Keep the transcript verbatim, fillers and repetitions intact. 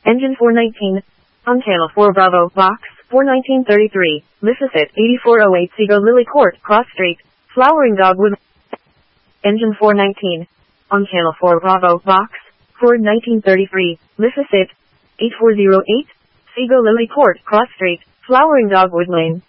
Engine four nineteen. Uncala four Bravo, Box, four nineteen thirty-three, Lissifit, eighty-four oh eight Seago Lily Court, Cross Street, Flowering Dogwood. Engine four nineteen. Uncala four Bravo, Box, four nineteen thirty-three, Lissifit, eighty-four oh eight, Seago Lily Court, Cross Street, Flowering Dogwood Lane.